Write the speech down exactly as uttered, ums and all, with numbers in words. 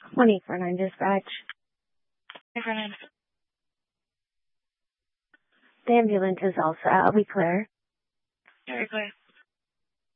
twenty-four nine dispatch. twenty-four nine. The ambulance is all set. Are we clear? Very clear.